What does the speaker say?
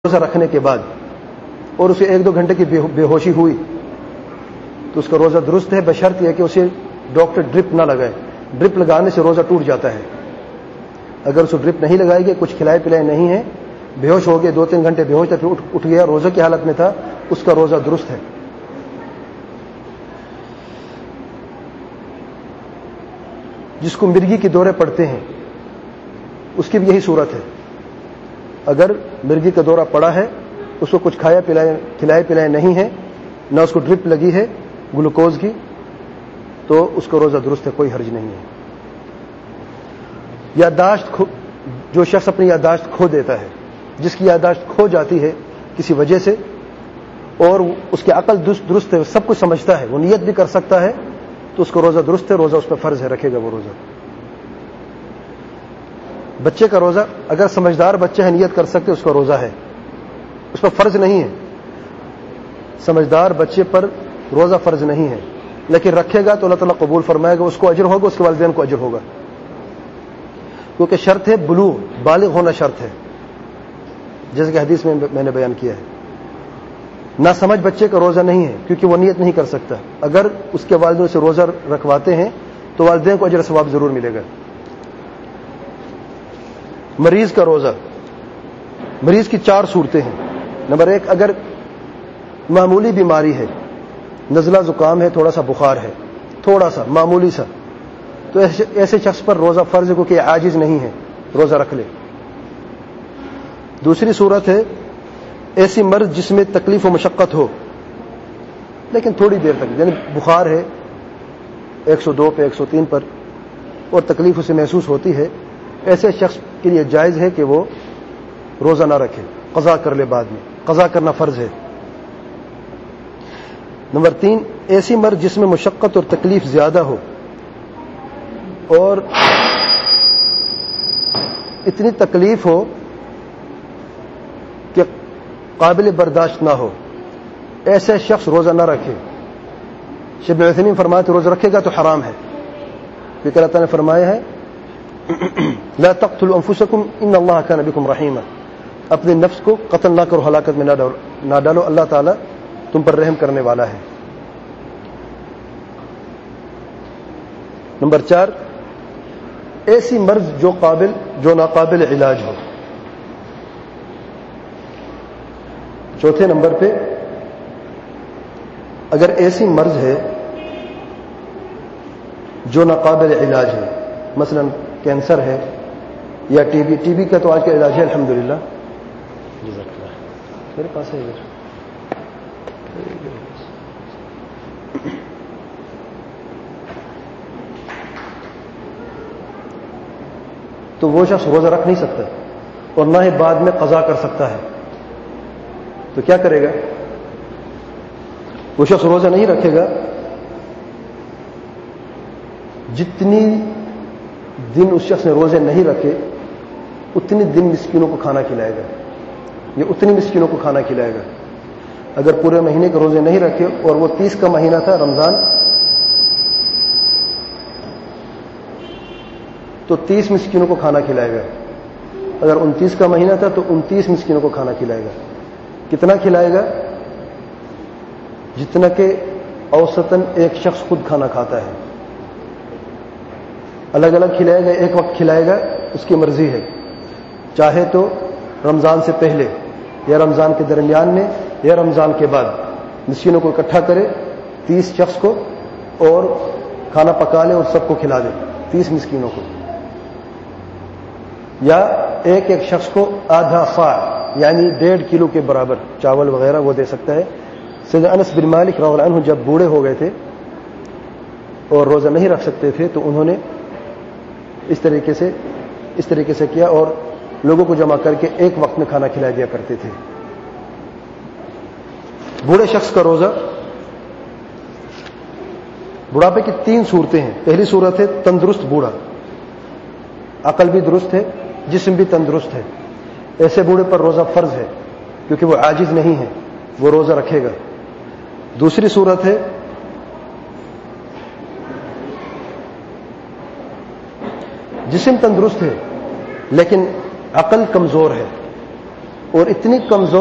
روزہ رکھنے کے بعد اور اسے 1-2 گھنٹے کی بے ہوشی ہوئی تو اس کا روزہ درست ہے، بشرط یہ کہ اسے ڈاکٹر ڈرپ نہ لگائے. ڈرپ لگانے سے روزہ ٹوٹ جاتا ہے. اگر اسے ڈرپ نہیں لگائے گی، کچھ کھلائے پلائے نہیں ہے، بے ہوش ہو گئے، 2-3 گھنٹے بے ہوش تک اٹھ گیا، روزہ کی حالت میں تھا، اس کا روزہ درست ہے. جس کو مرگی کے دورے پڑتے ہیں اس کی بھی یہی صورت ہے. اگر مرگی کا دورہ پڑا ہے، اس کو کچھ کھلائے پلائے نہیں ہے، نہ اس کو ڈرپ لگی ہے گلوکوز کی، تو اس کا روزہ درست ہے، کوئی حرج نہیں ہے. جو شخص اپنی یادداشت کھو دیتا ہے، جس کی یادداشت کھو جاتی ہے کسی وجہ سے اور اس کی عقل درست ہے، سب کچھ سمجھتا ہے، وہ نیت بھی کر سکتا ہے، تو اس کا روزہ درست ہے، روزہ اس پہ فرض ہے، رکھے گا وہ روزہ. بچے کا روزہ اگر سمجھدار بچہ ہے، نیت کر سکتے، اس کا روزہ ہے، اس پر فرض نہیں ہے. سمجھدار بچے پر روزہ فرض نہیں ہے، لیکن رکھے گا تو اللہ تعالیٰ قبول فرمائے گا، اس کو اجر ہوگا، اس کے والدین کو اجر ہوگا، کیونکہ شرط ہے بلوغ، بالغ ہونا شرط ہے، جیسے کہ حدیث میں نے بیان کیا ہے. نہ سمجھ بچے کا روزہ نہیں ہے کیونکہ وہ نیت نہیں کر سکتا. اگر اس کے والدین سے روزہ رکھواتے ہیں تو والدین کو اجر ثواب ضرور ملے گا. مریض کا روزہ، مریض کی 4 صورتیں ہیں. نمبر 1، اگر معمولی بیماری ہے، نزلہ زکام ہے، تھوڑا سا بخار ہے، تھوڑا سا معمولی سا، تو ایسے شخص پر روزہ فرض ہے کیونکہ عاجز نہیں ہے، روزہ رکھ لے. دوسری صورت ہے ایسی مرض جس میں تکلیف و مشقت ہو لیکن تھوڑی دیر تک، یعنی بخار ہے 102 پہ 103 پر اور تکلیف اسے محسوس ہوتی ہے، ایسے شخص کے لیے جائز ہے کہ وہ روزہ نہ رکھے، قضا کر لے، بعد میں قضا کرنا فرض ہے. نمبر 3، ایسی مرض جس میں مشقت اور تکلیف زیادہ ہو اور اتنی تکلیف ہو کہ قابل برداشت نہ ہو، ایسے شخص روزہ نہ رکھے. شیخ ابن عثیمین فرماتے روزہ رکھے گا تو حرام ہے، کیونکہ اللہ تعالیٰ نے فرمایا ہے لا تقتلوا انفسکم ان اللہ کان بکم رحیما، اپنے نفس کو قتل نہ کرو، ہلاکت میں نہ ڈالو، اللہ تعالیٰ تم پر رحم کرنے والا ہے. نمبر 4، ایسی مرض جو ناقابل علاج ہو. چوتھے نمبر پہ اگر ایسی مرض ہے جو ناقابل علاج ہے، مثلا کینسر ہے یا ٹی بی کا تو آج کا علاج ہے الحمدللہ، میرے پاس ہے ادھر. تو وہ شخص روزہ رکھ نہیں سکتا اور نہ ہی بعد میں قضا کر سکتا ہے، تو کیا کرے گا؟ وہ شخص روزہ نہیں رکھے گا، جتنی دن اس شخص نے روزے نہیں رکھے اتنی دن مسکینوں کو کھانا کھلائے گا، یہ اتنی مسکینوں کو کھانا کھلائے گا. اگر پورے مہینے کے روزے نہیں رکھے اور وہ 30 کا مہینہ تھا رمضان، تو 30 مسکینوں کو کھانا کھلائے گا. اگر 29 کا مہینہ تھا تو 29 مسکینوں کو کھانا کھلائے گا. کتنا کھلائے گا؟ جتنا کہ اوسطاً ایک شخص خود کھانا کھاتا ہے. الگ الگ کھلائے گا، ایک وقت کھلائے گا، اس کی مرضی ہے. چاہے تو رمضان سے پہلے یا رمضان کے درمیان میں یا رمضان کے بعد مسکینوں کو اکٹھا کرے 30 شخص کو اور کھانا پکا لے اور سب کو کھلا دے 30 مسکینوں کو، یا ایک شخص کو آدھا صاع یعنی 1.5 کلو کے برابر چاول وغیرہ وہ دے سکتا ہے. سیدنا انس بن مالک رضی اللہ عنہ جب بوڑھے ہو گئے تھے اور روزہ نہیں رکھ سکتے تھے تو انہوں نے اس طریقے سے کیا اور لوگوں کو جمع کر کے ایک وقت میں کھانا کھلا دیا کرتے تھے. بوڑھے شخص کا روزہ، بڑھاپے کی 3 صورتیں ہیں. پہلی صورت ہے تندرست بوڑھا، عقل بھی درست ہے، جسم بھی تندرست ہے، ایسے بوڑھے پر روزہ فرض ہے کیونکہ وہ عاجز نہیں ہے، وہ روزہ رکھے گا. دوسری صورت ہے جسم تندرست ہے لیکن عقل کمزور ہے، اور اتنی کمزور